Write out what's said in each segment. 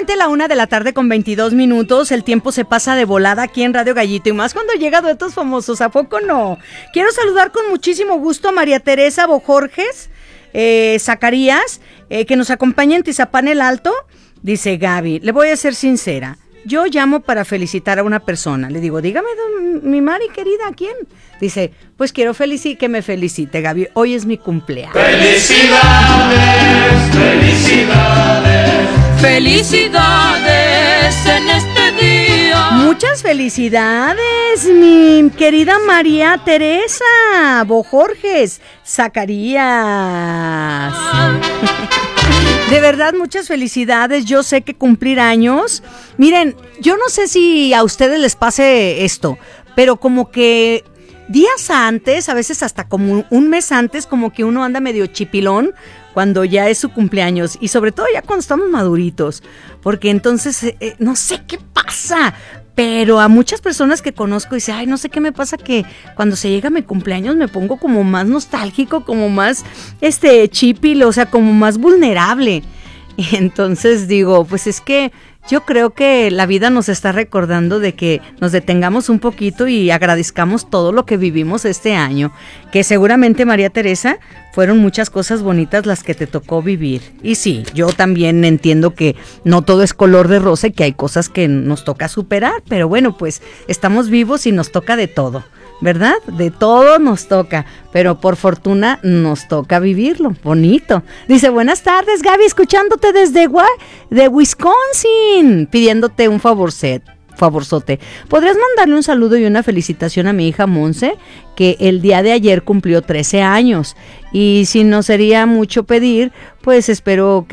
Exactamente la 1:22 p.m. El tiempo se pasa de volada aquí en Radio Gallito y más cuando llega Duetos Famosos, ¿a poco no? Quiero saludar con muchísimo gusto a María Teresa Bojorges Zacarías, que nos acompaña en Tizapán el Alto. Dice: Gaby, le voy a ser sincera, yo llamo para felicitar a una persona. Le digo: dígame, mi Mari querida, ¿a quién? Dice: pues quiero que me felicite, Gaby, hoy es mi cumpleaños. ¡Felicidades, felicidades! ¡Felicidades en este día! Muchas felicidades, mi querida María Teresa Bojorges Zacarías. De verdad, muchas felicidades. Yo sé que cumplir años... Miren, yo no sé si a ustedes les pase esto, pero como que días antes, a veces hasta como un mes antes, como que uno anda medio chipilón cuando ya es su cumpleaños. Y sobre todo ya cuando estamos maduritos. Porque entonces, no sé qué pasa, pero a muchas personas que conozco dicen: ay, no sé qué me pasa, que cuando se llega mi cumpleaños me pongo como más nostálgico, como más chipil, o sea, como más vulnerable. Y entonces digo, pues es que yo creo que la vida nos está recordando de que nos detengamos un poquito y agradezcamos todo lo que vivimos este año, que seguramente, María Teresa, fueron muchas cosas bonitas las que te tocó vivir. Y sí, yo también entiendo que no todo es color de rosa y que hay cosas que nos toca superar, pero bueno, pues estamos vivos y nos toca de todo, ¿verdad? De todo nos toca, pero por fortuna nos toca vivirlo, bonito. Dice: buenas tardes, Gaby, escuchándote desde de Wisconsin, pidiéndote un favorzote. ¿Podrías mandarle un saludo y una felicitación a mi hija Monse, que el día de ayer cumplió 13 años? Y si no sería mucho pedir, pues espero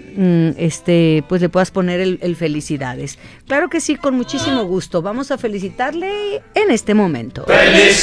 que pues le puedas poner el felicidades. Claro que sí, con muchísimo gusto. Vamos a felicitarle en este momento. ¡Felicidades!